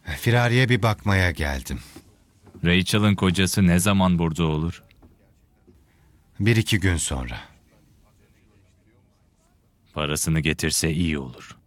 Firari'ye bir bakmaya geldim. Rachel'ın kocası ne zaman burada olur? 1-2 gün sonra. Parasını getirse iyi olur.